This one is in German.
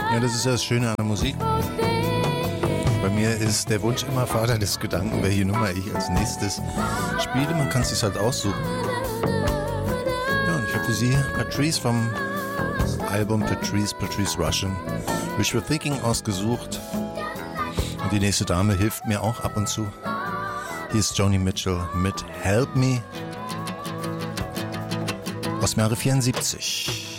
Ja, das ist ja das Schöne an der Musik. Bei mir ist der Wunsch immer Vater des Gedanken, welche Nummer ich als nächstes spiele. Man kann es sich halt aussuchen. Ja, und ich habe für Sie Patrice vom Album Patrice Russian, Wish We're Thinking, ausgesucht. Und die nächste Dame hilft mir auch ab und zu. Hier ist Joni Mitchell mit Help Me aus dem Jahre 74.